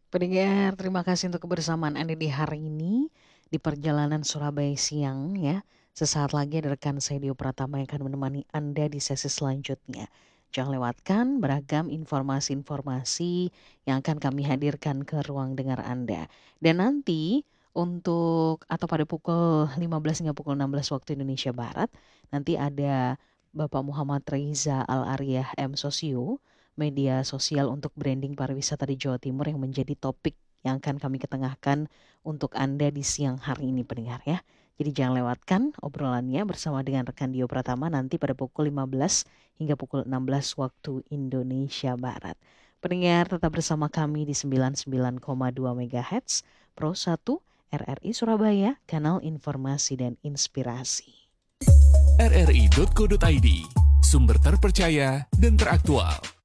Pendengar, terima kasih untuk kebersamaan Anda di hari ini di perjalanan Surabaya siang ya. Sesaat lagi ada rekan saya Dio Pratama yang akan menemani Anda di sesi selanjutnya. Jangan lewatkan beragam informasi-informasi yang akan kami hadirkan ke ruang dengar Anda. Dan nanti untuk atau pada pukul 15 hingga pukul 16 waktu Indonesia Barat, nanti ada Bapak Muhammad Reza Al-Ariyah M. Sosio, media sosial untuk branding pariwisata di Jawa Timur yang menjadi topik yang akan kami ketengahkan untuk Anda di siang hari ini pendengar ya. Jadi jangan lewatkan obrolannya bersama dengan rekan Dio Pratama nanti pada pukul 15 hingga pukul 16 waktu Indonesia Barat. Pendengar tetap bersama kami di 99,2 MHz Pro 1 RRI Surabaya, kanal informasi dan inspirasi. rri.co.id, sumber terpercaya dan teraktual.